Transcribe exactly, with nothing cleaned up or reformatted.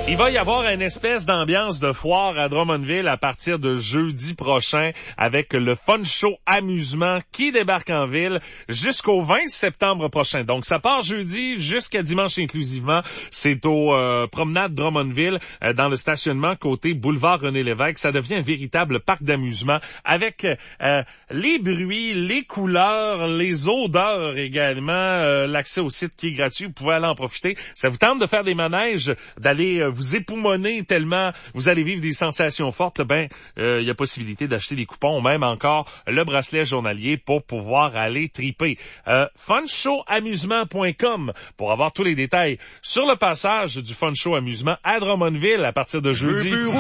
Il va y avoir une espèce d'ambiance de foire à Drummondville à partir de jeudi prochain avec le Fun Show Amusement qui débarque en ville jusqu'au vingt septembre prochain. Donc, ça part jeudi jusqu'à dimanche inclusivement. C'est au euh, promenade Drummondville euh, dans le stationnement côté boulevard René-Lévesque. Ça devient un véritable parc d'amusement avec euh, les bruits, les couleurs, les odeurs également, euh, l'accès au site qui est gratuit. Vous pouvez aller en profiter. Ça vous tente de faire des manèges, d'aller euh, vous époumoner tellement vous allez vivre des sensations fortes, ben il euh, y a possibilité d'acheter des coupons ou même encore le bracelet journalier pour pouvoir aller triper. Euh, fun show amusement point com pour avoir tous les détails sur le passage du Fun Show Amusement à Drummondville à partir de jeudi.